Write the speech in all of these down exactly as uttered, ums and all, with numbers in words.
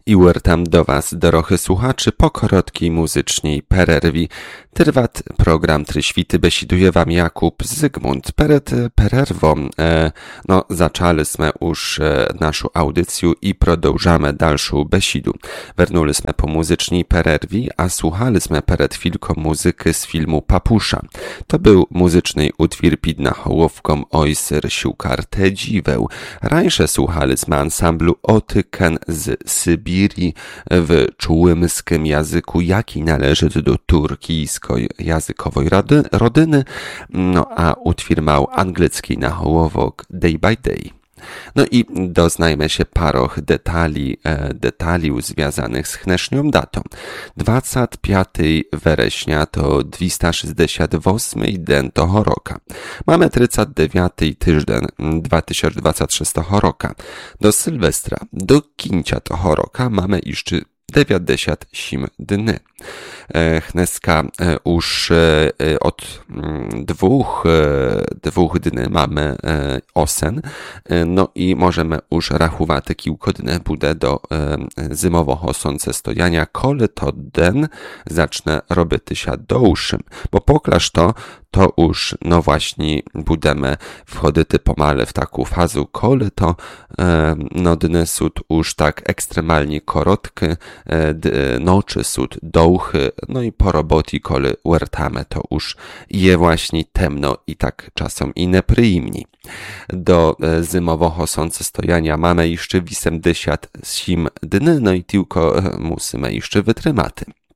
I wrtam do Was, dorohy słuchaczy, po korotkiej muzycznej pererwi. Trwat program Tryświty, besiduje Wam Jakub Zygmunt. Pered pererwą, e, no, zaczęliśmy już e, naszą audycję i продовжamy dalszą besidu. Wernęliśmy po muzycznej pererwi, a słuchaliśmy pered chwilką muzyki z filmu Papusza. To był muzyczny utwór pod nahołowką Ojsyr siłkar te dziweł. Rańsze słuchaliśmy ansamblu Otyken z Sybii w czułymskim języku, jaki należy do turkijskiej językowej rodyny, no a utwór miał angielski nahołowok Day by Day. No i doznajmy się paroch detali, e, detaliów związanych z chnesznią datą. dwudziestego piątego września to dwieście sześćdziesiąt osiem dzień toho roka. Mamy trzydziesty dziewiąty tydzień dwa tysiące dwudziestego szóstego roka. Do Sylwestra, do kińca toho roka mamy jeszcze dziewięćdziesiąt osiem dni. Chneska już od dwóch, dwóch dni mamy osen, no i możemy już rachować kilka dni bude do zimowego słońcestojania, kole to den zacznę robić się dłuższym, bo poklaż to, to już, no właśnie, budemy wchodzić pomale w taką fazę, kole to, no dny są już tak ekstremalnie korotkie, nocy są długie, no i po robocie, kole wertamy, to już je właśnie temno i tak czasem i nieprzyjemnie. Do zimowego słońcestojania mamy jeszcze osiemdziesiąt osiem dni, no i tylko musimy jeszcze wytrzymać.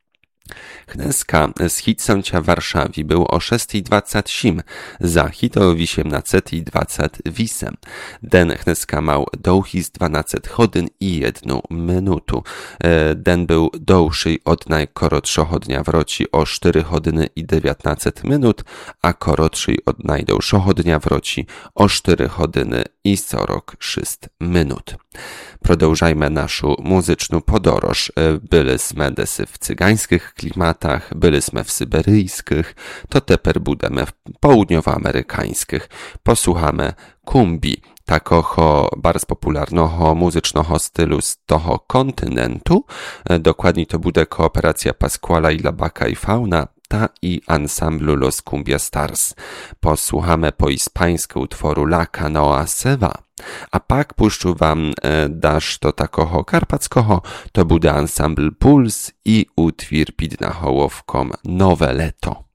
Chneska z Hitsoncia w Warszawie był o szóstej dwadzieścia osiem, zachit o osiemnastej dwadzieścia osiem. Den chneska mał długi z dwanaście godzin i jedną minutu. Den był dłuższy od najkorotszego dnia w roci o cztery godziny i dziewiętnaście minut, a korotszy od najdłuższego dnia w roci o cztery godziny i czterdzieści sześć minut. Продовжajmy naszą muzyczną podróż. Byliśmy desy w cygańskich klimatach, byliśmy w syberyjskich, to teper budemy w południowoamerykańskich. Posłuchamy kumbi, takiego bardzo popularnego muzycznego stylu z toho kontynentu. Dokładnie to bude kooperacja Pasquala i Labaka i Fauna, ta i ansamblu Los Cumbia Stars. Posłuchamy po hiszpańsku utworu La Canoa Se Va. A pak puszczu wam e, dasz to takoho karpackoho, to bude ansambl Puls i utwór pod nahołowką Nowe Leto.